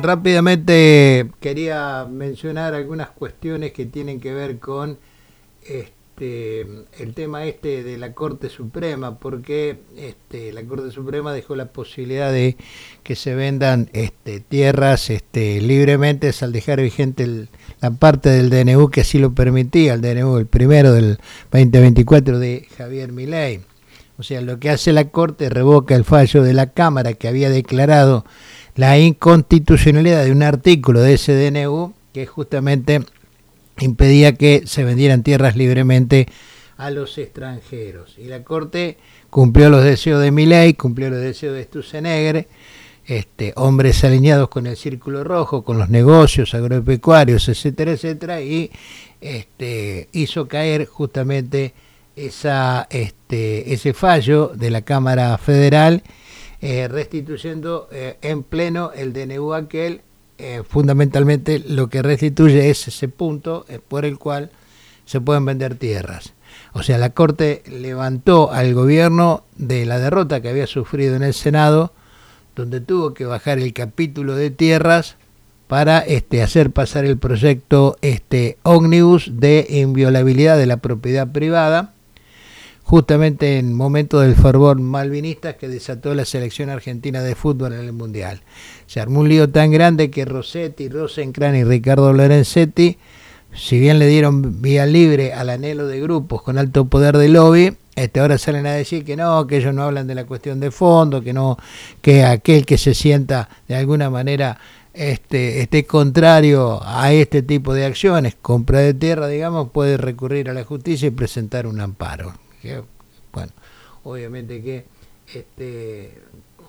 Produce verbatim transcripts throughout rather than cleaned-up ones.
rápidamente quería mencionar algunas cuestiones que tienen que ver con este el tema este de la Corte Suprema, porque este la Corte Suprema dejó la posibilidad de que se vendan este tierras este libremente al dejar vigente el, la parte del D N U que así lo permitía, el D N U, el primero del veinte veinticuatro de Javier Milei. O sea, lo que hace la Corte, revoca el fallo de la Cámara que había declarado la inconstitucionalidad de un artículo de ese D N U que justamente impedía que se vendieran tierras libremente a los extranjeros. Y la Corte cumplió los deseos de Milei, cumplió los deseos de Sturzenegger, este, hombres alineados con el Círculo Rojo, con los negocios agropecuarios, etcétera, etcétera, y este, hizo caer justamente esa, este, ese fallo de la Cámara Federal, eh, restituyendo eh, en pleno el D N U aquel. Eh, fundamentalmente lo que restituye es ese punto eh, por el cual se pueden vender tierras. O sea, la Corte levantó al gobierno de la derrota que había sufrido en el Senado, donde tuvo que bajar el capítulo de tierras para este, hacer pasar el proyecto este, ómnibus de inviolabilidad de la propiedad privada, justamente en momento del fervor malvinista que desató la selección argentina de fútbol en el Mundial. Se armó un lío tan grande que Rossetti, Rosenkrantz y Ricardo Lorenzetti, si bien le dieron vía libre al anhelo de grupos con alto poder de lobby, este, ahora salen a decir que no, que ellos no hablan de la cuestión de fondo, que no, que aquel que se sienta de alguna manera este, esté contrario a este tipo de acciones, compra de tierra, digamos, puede recurrir a la justicia y presentar un amparo. Que, bueno, obviamente que este,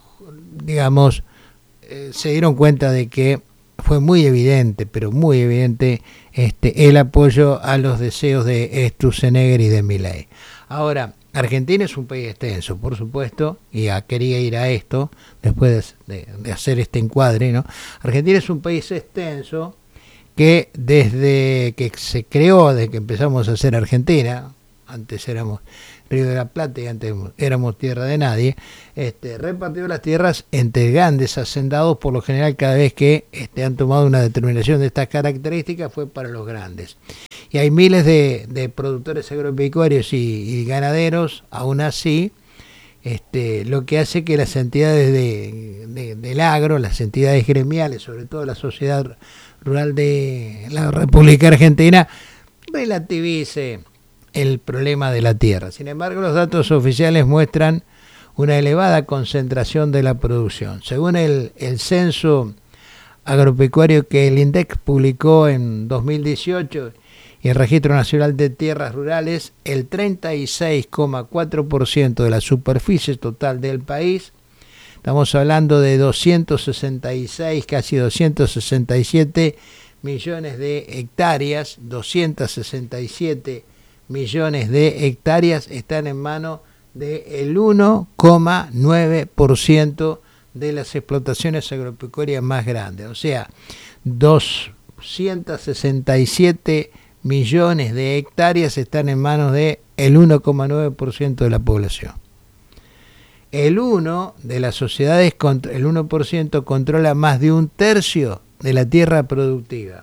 digamos, eh, se dieron cuenta de que fue muy evidente, pero muy evidente este, el apoyo a los deseos de Sturzenegger y de Milei. Ahora, Argentina es un país extenso, por supuesto, y ya quería ir a esto después de, de hacer este encuadre, ¿no? Argentina es un país extenso que desde que se creó, desde que empezamos a ser Argentina, antes éramos Río de la Plata y antes éramos tierra de nadie, este, repartió las tierras entre grandes hacendados, por lo general cada vez que este, han tomado una determinación de estas características fue para los grandes. Y hay miles de, de productores agropecuarios y, y ganaderos, aún así, este, lo que hace que las entidades de, de, del agro, las entidades gremiales, sobre todo la sociedad rural de la República Argentina, relativice el problema de la tierra. Sin embargo, los datos oficiales muestran una elevada concentración de la producción. Según el, el censo agropecuario que el INDEC publicó en dos mil dieciocho y el Registro Nacional de Tierras Rurales, el treinta y seis coma cuatro por ciento de la superficie total del país, estamos hablando de doscientos sesenta y seis, casi doscientos sesenta y siete millones de hectáreas, doscientos sesenta y siete millones de hectáreas están en manos del uno coma nueve por ciento de las explotaciones agropecuarias más grandes. O sea, doscientos sesenta y siete millones de hectáreas están en manos del uno coma nueve por ciento de la población. El uno de las sociedades, el uno por ciento controla más de un tercio de la tierra productiva.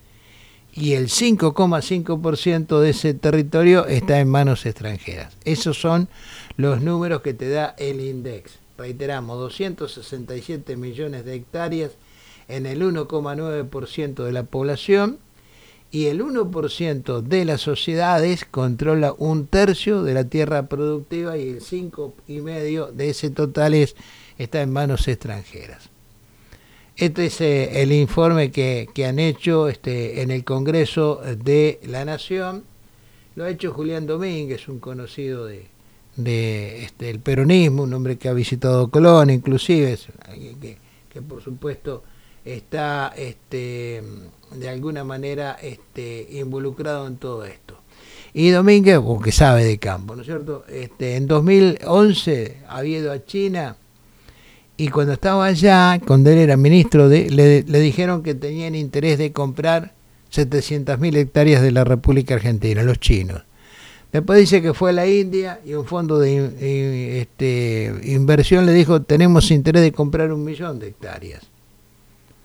Y el cinco coma cinco por ciento de ese territorio está en manos extranjeras. Esos son los números que te da el INDEX. Reiteramos, doscientos sesenta y siete millones de hectáreas en el uno coma nueve por ciento de la población, y el uno por ciento de las sociedades controla un tercio de la tierra productiva, y el cinco coma cinco por ciento de ese total es, está en manos extranjeras. Este es eh, el informe que, que han hecho este, en el Congreso de la Nación. Lo ha hecho Julián Domínguez, un conocido de, de este, el peronismo, un hombre que ha visitado Colón, inclusive, es alguien que, que por supuesto está este, de alguna manera este, involucrado en todo esto. Y Domínguez, porque sabe de campo, ¿no es cierto? Este, en dos mil once había ido a China. Y cuando estaba allá, cuando él era ministro, de, le, le dijeron que tenían interés de comprar setecientas mil hectáreas de la República Argentina, los chinos. Después dice que fue a la India y un fondo de este, inversión le dijo, tenemos interés de comprar un millón de hectáreas.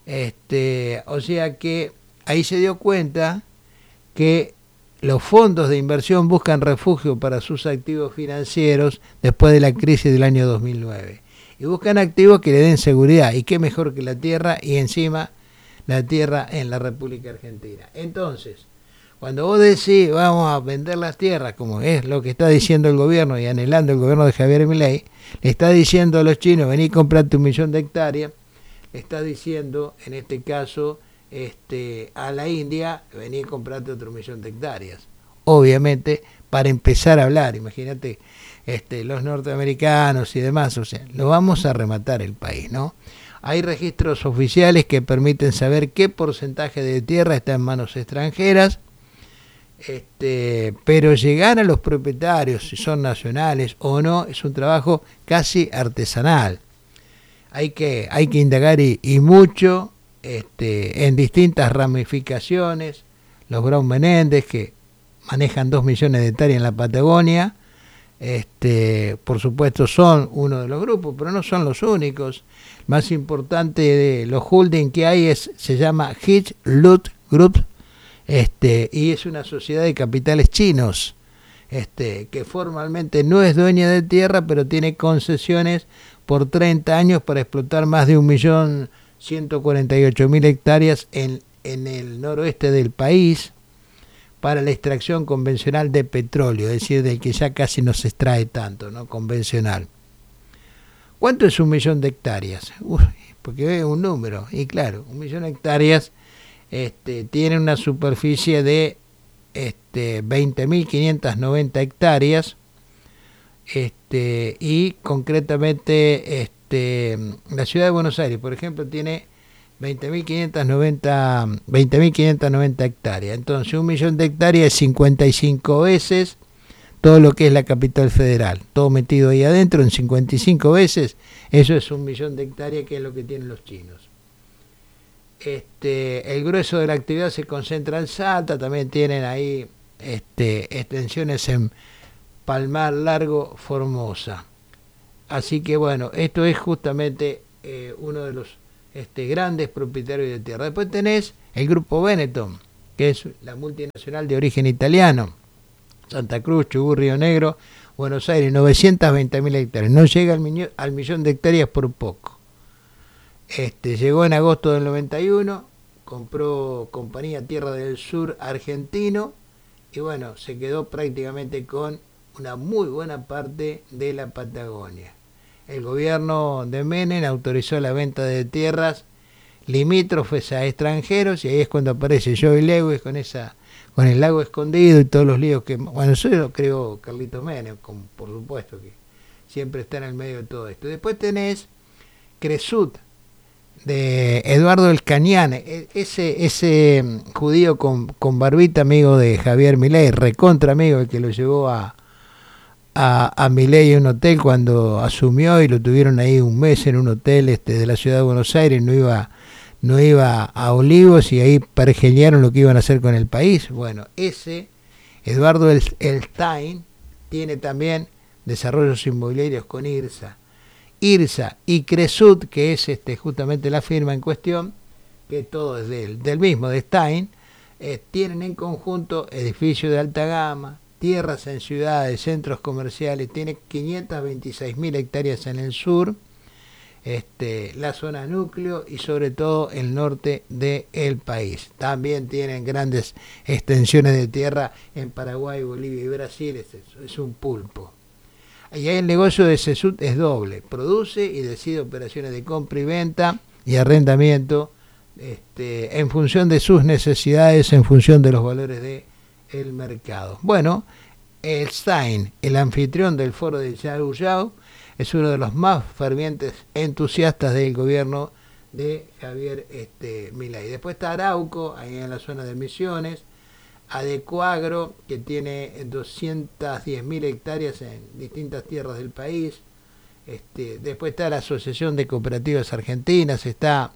Este, o sea que ahí se dio cuenta que los fondos de inversión buscan refugio para sus activos financieros después de la crisis del año dos mil nueve. Y buscan activos que le den seguridad. Y qué mejor que la tierra, y encima la tierra en la República Argentina. Entonces, cuando vos decís vamos a vender las tierras, como es lo que está diciendo el gobierno y anhelando el gobierno de Javier Milei, le está diciendo a los chinos, vení y comprate un millón de hectáreas, le está diciendo, en este caso, este, a la India, vení y comprate otro millón de hectáreas. Obviamente, para empezar a hablar, imagínate, este, los norteamericanos y demás, o sea, lo vamos a rematar el país, ¿no? Hay registros oficiales que permiten saber qué porcentaje de tierra está en manos extranjeras, este, pero llegar a los propietarios, si son nacionales o no, es un trabajo casi artesanal. Hay que, hay que indagar y, y mucho este, en distintas ramificaciones. Los Brown Menéndez, que manejan dos millones de hectáreas en la Patagonia, este, por supuesto son uno de los grupos, pero no son los únicos. El más importante de los holding que hay es, se llama Hitch Lut Group, este, y es una sociedad de capitales chinos, este, que formalmente no es dueña de tierra, pero tiene concesiones por treinta años para explotar más de un millón ciento cuarenta y ocho mil hectáreas en, en el noroeste del país para la extracción convencional de petróleo, es decir, del que ya casi no se extrae tanto, ¿no? Convencional. ¿Cuánto es un millón de hectáreas? Uy, porque es un número, y claro, un millón de hectáreas este, tiene una superficie de este, veinte mil quinientas noventa hectáreas, este, y concretamente este, la ciudad de Buenos Aires, por ejemplo, tiene veinte mil quinientas noventa hectáreas. Entonces, un millón de hectáreas es cincuenta y cinco veces todo lo que es la capital federal. Todo metido ahí adentro en cincuenta y cinco veces. Eso es un millón de hectáreas, que es lo que tienen los chinos. Este, el grueso de la actividad se concentra en Salta. También tienen ahí este, extensiones en Palmar, Largo, Formosa. Así que bueno, esto es justamente eh, uno de los Este, grandes propietarios de tierra. Después tenés el grupo Benetton, que es la multinacional de origen italiano. Santa Cruz, Chubut, Río Negro, Buenos Aires, novecientas veinte mil hectáreas. No llega al, miño, al millón de hectáreas por poco. Este, llegó en agosto del noventa y uno, compró Compañía Tierra del Sur argentino y bueno, se quedó prácticamente con una muy buena parte de la Patagonia. El gobierno de Menem autorizó la venta de tierras limítrofes a extranjeros, y ahí es cuando aparece Joey Lewis con esa con el lago escondido y todos los líos que, bueno, eso lo creó Carlitos Menem, como, por supuesto que siempre está en el medio de todo esto. Después tenés Cresut, de Eduardo Elcanian, ese, ese judío con, con barbita, amigo de Javier Milei, recontra amigo, el que lo llevó a a, a Milei en un hotel cuando asumió, y lo tuvieron ahí un mes en un hotel este de la ciudad de Buenos Aires. No iba no iba a Olivos, y ahí pergeñaron lo que iban a hacer con el país. Bueno, ese Eduardo Elstein tiene también desarrollos inmobiliarios con IRSA. IRSA y Cresut, que es este justamente la firma en cuestión, que todo es del, del mismo, de Stein, eh, tienen en conjunto edificios de alta gama, tierras en ciudades, centros comerciales. Tiene quinientas veintiséis mil hectáreas en el sur, este, la zona núcleo y sobre todo el norte del país. También tienen grandes extensiones de tierra en Paraguay, Bolivia y Brasil. Es, eso, es un pulpo. Y ahí el negocio de Cesut es doble: produce y decide operaciones de compra y venta y arrendamiento este, en función de sus necesidades, en función de los valores de el mercado. Bueno, el Stein, el anfitrión del foro de Yau Yau, es uno de los más fervientes entusiastas del gobierno de Javier este, Milei. Después está Arauco, ahí en la zona de Misiones, Adecoagro, que tiene doscientas diez mil hectáreas en distintas tierras del país. Este, después está la Asociación de Cooperativas Argentinas, está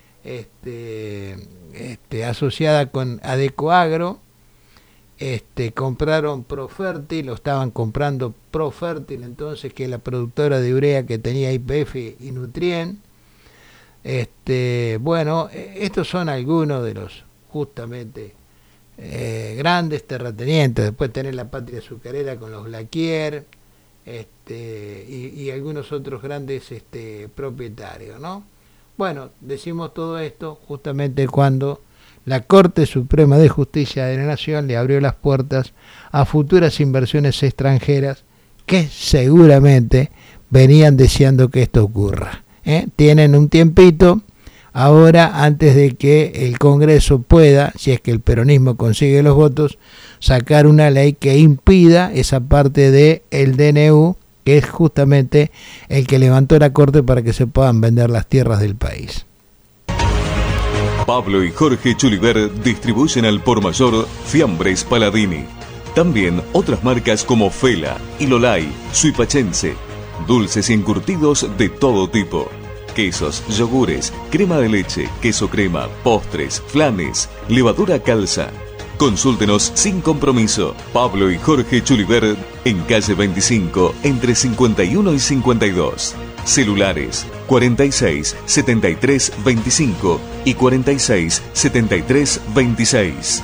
este, este, asociada con Adecoagro. Este, compraron Profértil, lo estaban comprando Profértil entonces, que es la productora de urea que tenía Y P F y Nutrien. Este, bueno, estos son algunos de los justamente eh, grandes terratenientes. Después tenés la Patria Azucarera con los Blaquier, este, y, y algunos otros grandes este, propietarios, ¿no? Bueno, decimos todo esto justamente cuando la Corte Suprema de Justicia de la Nación le abrió las puertas a futuras inversiones extranjeras que seguramente venían deseando que esto ocurra. ¿eh? Tienen un tiempito ahora antes de que el Congreso pueda, si es que el peronismo consigue los votos, sacar una ley que impida esa parte de el D N U, que es justamente el que levantó la Corte para que se puedan vender las tierras del país. Pablo y Jorge Chuliver distribuyen al por mayor Fiambres Paladini. También otras marcas como Fela, Ilolay, Suipachense, dulces y encurtidos de todo tipo. Quesos, yogures, crema de leche, queso crema, postres, flanes, levadura calza. Consúltenos sin compromiso. Pablo y Jorge Chuliver en calle veinticinco, entre cincuenta y uno y cincuenta y dos. Celulares cuarenta y seis, setenta y tres, veinticinco y cuarenta y seis, setenta y tres, veintiséis.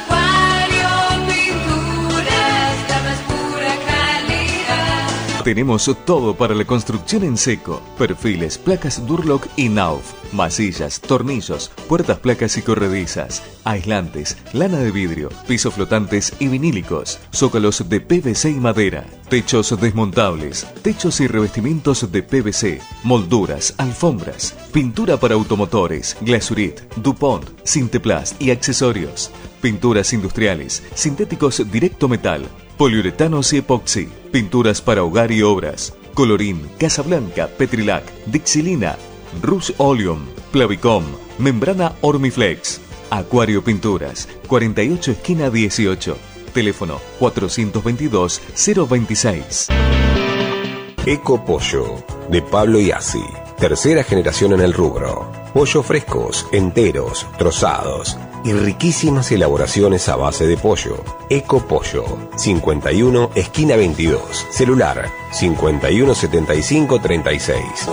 Tenemos todo para la construcción en seco. Perfiles, placas Durlock y Nauf, masillas, tornillos, puertas, placas y corredizas, aislantes, lana de vidrio, pisos flotantes y vinílicos, zócalos de P V C y madera, techos desmontables, techos y revestimientos de P V C, molduras, alfombras, pintura para automotores, Glasurit, DuPont, Sinteplast y accesorios, pinturas industriales, sintéticos directo metal, poliuretanos y epoxi, pinturas para hogar y obras, Colorín, Casablanca, Petrilac, Dixilina, Rush Oleum, Plavicom, membrana Ormiflex, Acuario Pinturas, cuarenta y ocho esquina dieciocho, teléfono cuatrocientos veintidós, cero veintiséis. Eco Pollo, de Pablo Iasi, tercera generación en el rubro. Pollo frescos, enteros, trozados y riquísimas elaboraciones a base de pollo. Eco Pollo, cincuenta y uno, esquina veintidós. Celular, cincuenta y uno, setenta y cinco, treinta y seis.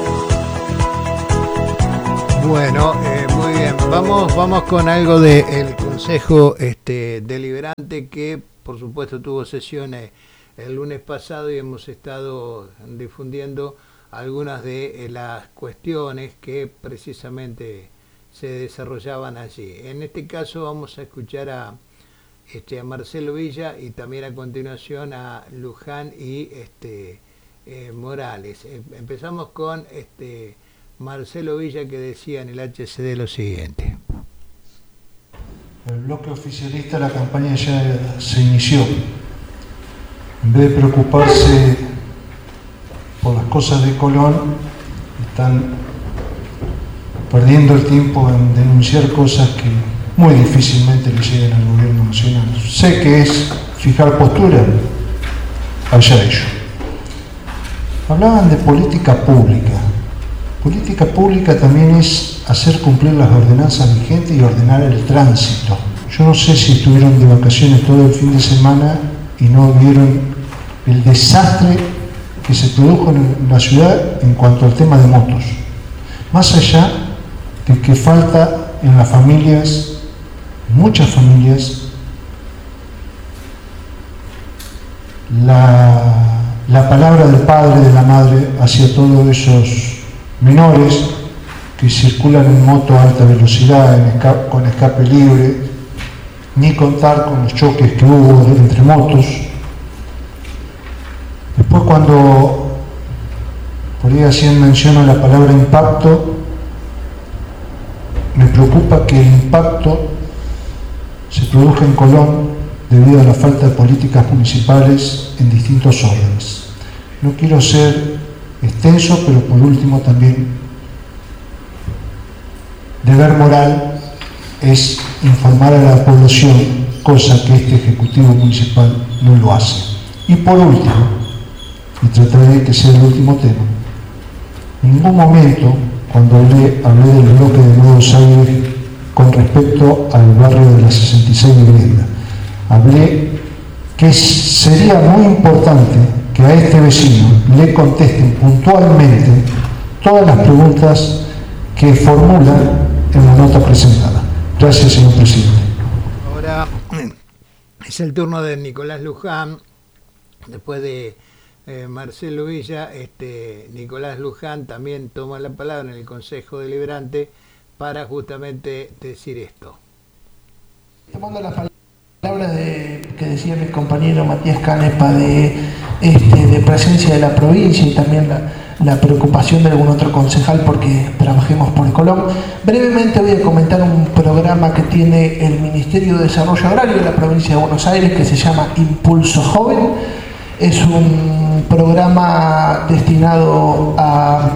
Bueno, eh, muy bien. Vamos, vamos con algo del Consejo este, Deliberante, que por supuesto tuvo sesiones el lunes pasado y hemos estado difundiendo algunas de las cuestiones que precisamente se desarrollaban allí. En este caso vamos a escuchar a, este, a Marcelo Villa y también a continuación a Luján y este, eh, Morales. Eh, empezamos con este, Marcelo Villa, que decía en el H C D lo siguiente. El bloque oficialista, la campaña ya se inició. En vez de preocuparse por las cosas de Colón, están perdiendo el tiempo en denunciar cosas que muy difícilmente le lleguen al gobierno nacional. Sé que es fijar postura, allá ellos. Hablaban de política pública. Política pública también es hacer cumplir las ordenanzas vigentes y ordenar el tránsito. Yo no sé si estuvieron de vacaciones todo el fin de semana y no vieron el desastre que se produjo en la ciudad en cuanto al tema de motos. Más allá de que falta en las familias, muchas familias, la, la palabra del padre, de la madre, hacia todos esos menores que circulan en moto a alta velocidad, en escape, con escape libre, ni contar con los choques que hubo entre motos. Después, cuando por ahí hacían mención a la palabra impacto, me preocupa que el impacto se produzca en Colón debido a la falta de políticas municipales en distintos órdenes. No quiero ser extenso, pero por último también deber moral es informar a la población, cosa que este Ejecutivo Municipal no lo hace. Y por último, y trataré de que sea el último tema, en ningún momento, cuando hablé, hablé del bloque de Nuevos Aires con respecto al barrio de la sesenta y seis vivienda, hablé que sería muy importante que a este vecino le contesten puntualmente todas las preguntas que formula en la nota presentada. Gracias, señor presidente. Ahora es el turno de Nicolás Luján, después de eh, Marcelo Villa. este, Nicolás Luján también toma la palabra en el Consejo Deliberante para justamente decir esto. Tomando las palabras de, que decía mi compañero Matías Canepa de, este, de presencia de la provincia y también la, la preocupación de algún otro concejal porque trabajemos por Colón, brevemente voy a comentar un programa que tiene el Ministerio de Desarrollo Agrario de la provincia de Buenos Aires que se llama Impulso Joven. Es un programa destinado a,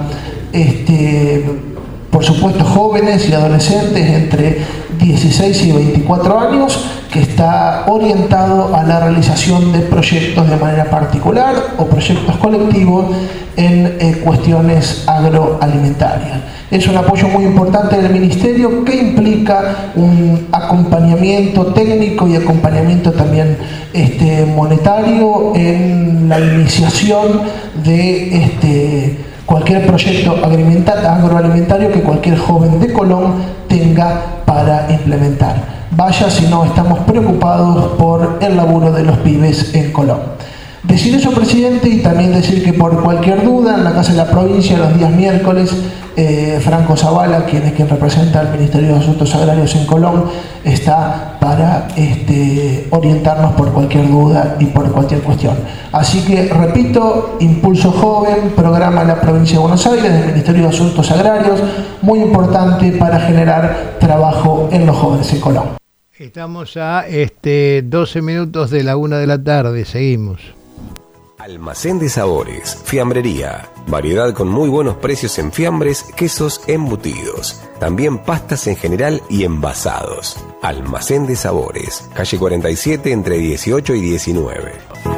este, por supuesto, jóvenes y adolescentes entre dieciséis y veinticuatro años, que está orientado a la realización de proyectos de manera particular o proyectos colectivos en eh, cuestiones agroalimentarias. Es un apoyo muy importante del Ministerio que implica un acompañamiento técnico y acompañamiento también este, monetario en la iniciación de este, cualquier proyecto agroalimentario que cualquier joven de Colón tenga para implementar. Vaya si no estamos preocupados por el laburo de los pibes en Colón. Decir eso, presidente, y también decir que por cualquier duda, en la Casa de la Provincia, los días miércoles, eh, Franco Zavala, quien es quien representa al Ministerio de Asuntos Agrarios en Colón, está para este, orientarnos por cualquier duda y por cualquier cuestión. Así que, repito, Impulso Joven, programa de la Provincia de Buenos Aires, del Ministerio de Asuntos Agrarios, muy importante para generar trabajo en los jóvenes en Colón. Estamos a este, doce minutos de la una de la tarde, seguimos. Almacén de Sabores, Fiambrería, variedad con muy buenos precios en fiambres, quesos, embutidos, también pastas en general y envasados. Almacén de Sabores, calle cuarenta y siete entre dieciocho y diecinueve.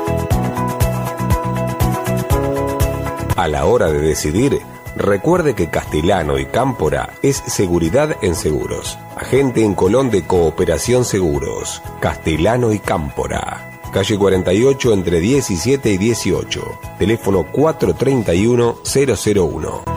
A la hora de decidir, recuerde que Castellano y Cámpora es seguridad en seguros. Agente en Colón de Cooperación Seguros, Castellano y Cámpora. Calle cuarenta y ocho entre diecisiete y dieciocho. Teléfono cuatro treinta y uno cero cero uno.